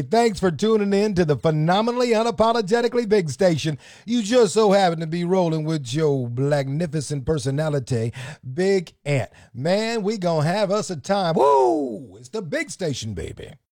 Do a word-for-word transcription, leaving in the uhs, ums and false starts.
Thanks for tuning in to the phenomenally unapologetically big station. You just so happen to be rolling with your magnificent personality, Big Ant. Man, we gonna have us a time. Woo! It's the big station, baby.